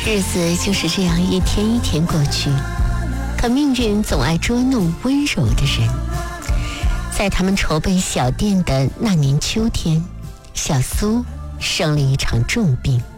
日子就是这样一天一天过去，可命运总爱捉弄温柔的人。在他们筹备小店的那年秋天，小苏生了一场重病。